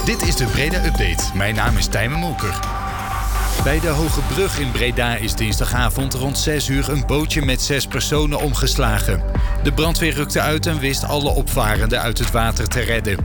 Dit is de Breda Update. Mijn naam is Tijmen Molker. Bij de Hoge Brug in Breda is dinsdagavond rond 6 uur een bootje met 6 personen omgeslagen. De brandweer rukte uit en wist alle opvarenden uit het water te redden.